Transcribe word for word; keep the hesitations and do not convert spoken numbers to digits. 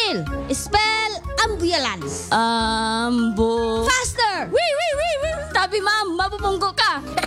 Spell. Spell ambulance. Ambo. Faster. Wait, wait, wait, wait. Tabi, ma'am. Mabubunggo ka.